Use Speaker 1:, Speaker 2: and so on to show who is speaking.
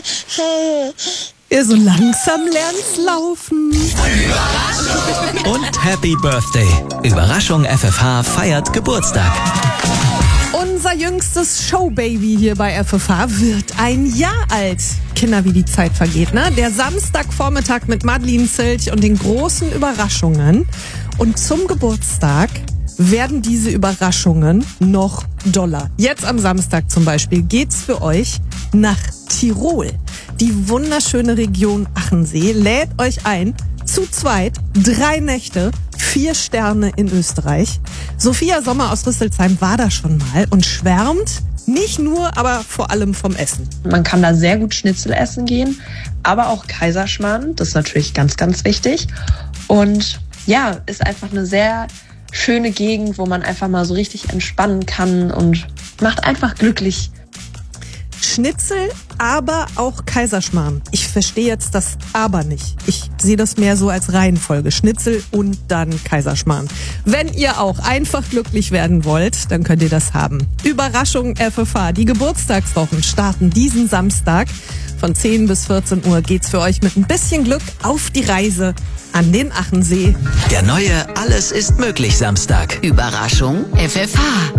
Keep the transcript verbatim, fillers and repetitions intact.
Speaker 1: Ihr so langsam lernt's laufen.
Speaker 2: Und Happy Birthday. Überraschung, F F H feiert Geburtstag.
Speaker 1: Unser jüngstes Showbaby hier bei F F H wird ein Jahr alt. Kinder, wie die Zeit vergeht, ne? Der Samstagvormittag mit Madeleine Zilch und den großen Überraschungen. Und zum Geburtstag werden diese Überraschungen noch doller. Jetzt am Samstag zum Beispiel geht's für euch nach Tirol. Die wunderschöne Region Achensee lädt euch ein, zu zweit, drei Nächte, vier Sterne in Österreich. Sophia Sommer aus Rüsselsheim war da schon mal und schwärmt nicht nur, aber vor allem vom Essen.
Speaker 3: Man kann da sehr gut Schnitzel essen gehen, aber auch Kaiserschmarrn, das ist natürlich ganz, ganz wichtig. Und ja, ist einfach eine sehr schöne Gegend, wo man einfach mal so richtig entspannen kann und macht einfach glücklich.
Speaker 1: Schnitzel, aber auch Kaiserschmarrn. Ich verstehe jetzt das aber nicht. Ich sehe das mehr so als Reihenfolge. Schnitzel und dann Kaiserschmarrn. Wenn ihr auch einfach glücklich werden wollt, dann könnt ihr das haben. Überraschung F F H. Die Geburtstagswochen starten diesen Samstag. Von zehn bis vierzehn Uhr geht's für euch mit ein bisschen Glück auf die Reise an den Achensee.
Speaker 2: Der neue Alles ist möglich Samstag.
Speaker 4: Überraschung F F H.